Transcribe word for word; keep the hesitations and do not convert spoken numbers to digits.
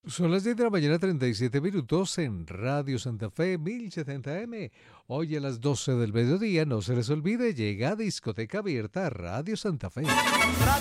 Son las diez de la mañana, treinta y siete minutos en Radio Santa Fe mil setenta M. Hoy a las doce del mediodía, no se les olvide, llega a Discoteca Abierta Radio Santa Fe.